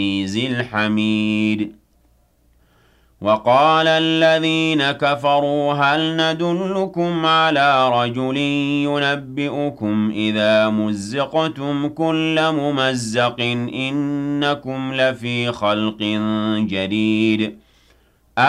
العزيز الحميد وقال الذين كفروا هل ندلكم على رجل ينبئكم إذا مزقتم كل ممزق إنكم لفي خلق جديد